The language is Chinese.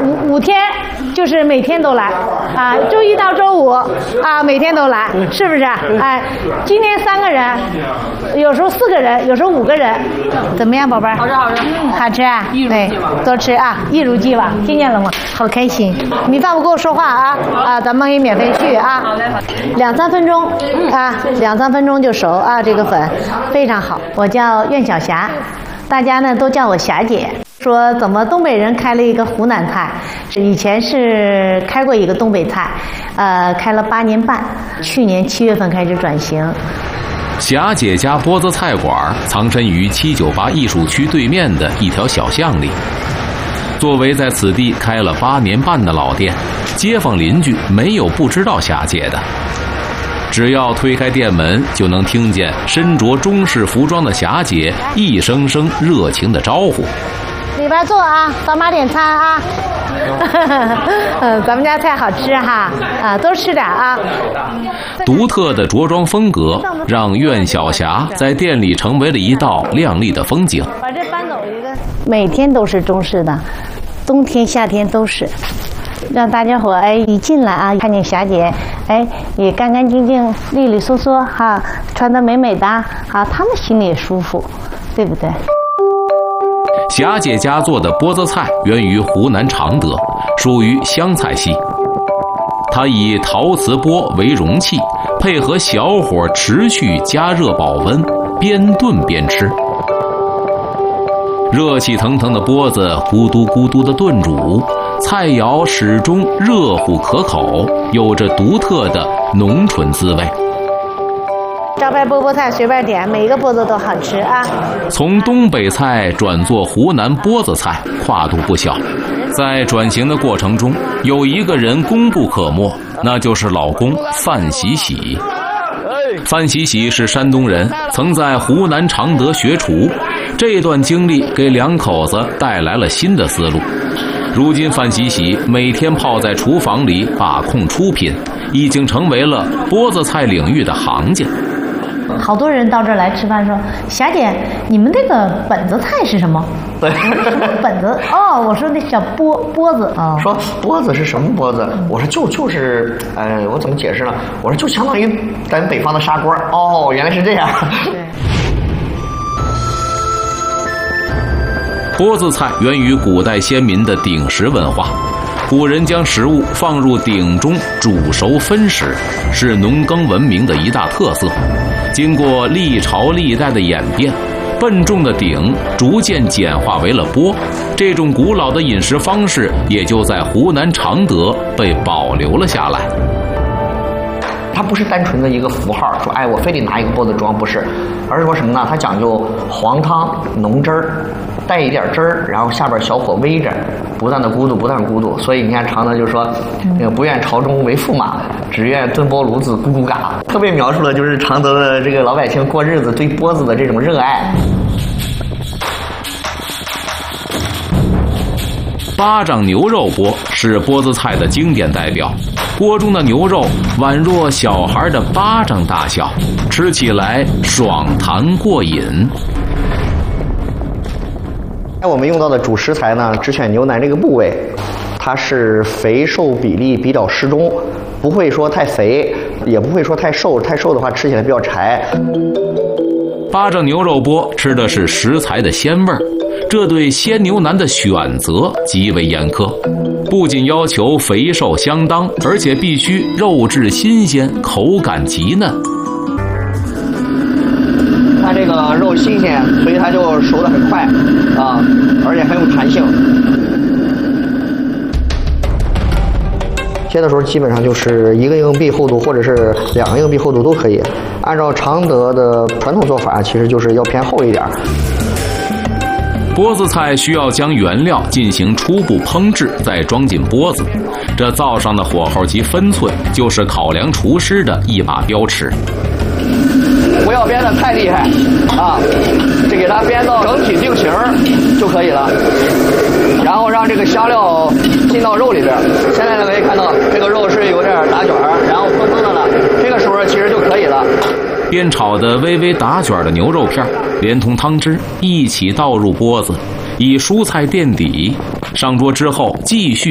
5天，就是每天都来啊，周一到周五啊，每天都来，是不是？哎，今天3个人，有时候4个人，有时候5个人，怎么样，宝贝儿？ 好吃好吃， 好吃啊！对，多吃啊，一如既往，听见了吗？好开心！米饭不够说话啊啊，咱们也免费去啊。2、3分钟啊，2、3分钟就熟啊，这个粉非常好。我叫苑小霞，大家呢都叫我霞姐。说怎么东北人开了一个湖南菜，以前是开过一个东北菜，开了8年半，去年7月份开始转型。 霞姐家波子菜馆藏身于798艺术区对面的一条小巷里。作为在此地开了8年半的老店，街坊邻居没有不知道霞姐的。只要推开店门，就能听见身着中式服装的霞姐一声声热情的招呼。 里边坐啊，扫码点餐啊。咱们家菜好吃哈，啊，多吃点啊。 独特的着装风格让苑小霞在店里成为了一道亮丽的风景。 把这搬走一个，每天都是中式的，冬天夏天都是。让大家伙哎一进来啊，看见霞姐哎也干干净净、利利索索哈，穿得美美的啊，他们心里也舒服，对不对？ 霞姐家做的波子菜源于湖南常德，属于湘菜系。它以陶瓷钵为容器，配合小火持续加热保温，边炖边吃。热气腾腾的钵子咕嘟咕嘟的炖煮，菜肴始终热乎可口，有着独特的浓醇滋味。 招牌饽饽菜随便点，每一个饽子都好吃啊。 从东北菜转做湖南饽子菜，跨度不小。在转型的过程中，有一个人功不可没，那就是老公范喜喜。范喜喜是山东人，曾在湖南常德学厨，这段经历给2口子带来了新的思路。如今范喜喜每天泡在厨房里把控出品，已经成为了饽子菜领域的行家。 好多人到这儿来吃饭说，霞姐，你们那个本子菜是什么？ 对， 什么本子？哦，我说那小钵子啊。 说钵子是什么钵子？我说就是，我怎么解释呢？我说就相当于咱北方的砂锅。哦，原来是这样。 对。 钵子菜源于古代先民的鼎食文化，古人将食物放入鼎中煮熟分食，是农耕文明的一大特色。经过历朝历代的演变，笨重的鼎逐渐简化为了钵，这种古老的饮食方式也就在湖南常德被保留了下来。 它不是单纯的一个符号，说哎我非得拿一个钵子装，不是，而是说什么呢？它讲究黄汤浓汁儿，带一点汁儿，然后下边小火煨着，不断的咕嘟，不断咕嘟。所以你看常德就说，那个不愿朝中为驸马，只愿炖钵炉子咕咕嘎，特别描述了就是常德的这个老百姓过日子对钵子的这种热爱。 巴掌牛肉钵是钵子菜的经典代表，钵中的牛肉宛若小孩的巴掌大小，吃起来爽弹过瘾。 我们用到的主食材呢，只选牛腩这个部位，它是肥瘦比例比较适中，不会说太肥，也不会说太瘦，太瘦的话吃起来比较柴。 巴掌牛肉钵吃的是食材的鲜味儿，这对鲜牛腩的选择极为严苛，不仅要求肥瘦相当，而且必须肉质新鲜，口感极嫩。 它这个肉新鲜，所以它就熟得很快啊，而且很有弹性。切的时候基本上就是1个硬币厚度或者是2个硬币厚度都可以。按照常德的传统做法，其实就是要偏厚一点。 钵子菜需要将原料进行初步烹制，再装进钵子。这灶上的火候及分寸，就是考量厨师的一把标尺。 不要煸得太厉害啊，就给它煸到整体定型就可以了。然后让这个香料进到肉里边。现在呢可以看到这个肉是有点打卷，然后蓬蓬的了，这个时候其实就可以了。 煸炒的微微打卷的牛肉片，连同汤汁一起倒入钵子，以蔬菜垫底。上桌之后，继续